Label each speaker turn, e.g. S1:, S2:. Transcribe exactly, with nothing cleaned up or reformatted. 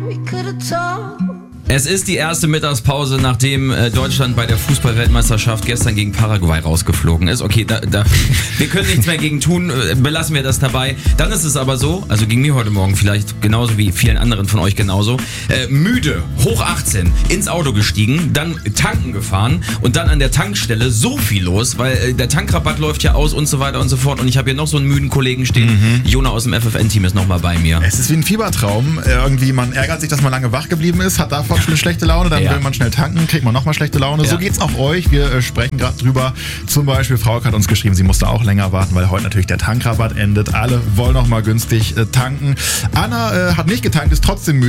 S1: Es ist die erste Mittagspause, nachdem äh, Deutschland bei der Fußball-Weltmeisterschaft gestern gegen Paraguay rausgeflogen ist. Okay, da, da, wir können nichts mehr gegen tun, äh, belassen wir das dabei. Dann ist es aber so, also ging mir heute Morgen vielleicht genauso wie vielen anderen von euch genauso, äh, müde, hoch achtzehn, ins Auto gestiegen, dann tanken gefahren und dann an der Tankstelle so viel los, weil äh, der Tankrabatt läuft ja aus und so weiter und so fort. Und ich habe hier noch so einen müden Kollegen stehen. Mhm. Jona aus dem F F N-Team ist nochmal bei mir.
S2: Es ist wie ein Fiebertraum. Irgendwie, man ärgert sich, dass man lange wach geblieben ist, hat davon schon eine schlechte Laune, dann ja. will man schnell tanken, kriegt man nochmal schlechte Laune. Ja. So geht's auch euch. Wir äh, sprechen gerade drüber. Zum Beispiel, Frauke hat uns geschrieben, sie musste auch länger warten, weil heute natürlich der Tankrabatt endet. Alle wollen nochmal günstig äh, tanken. Anna äh, hat nicht getankt, ist trotzdem müde.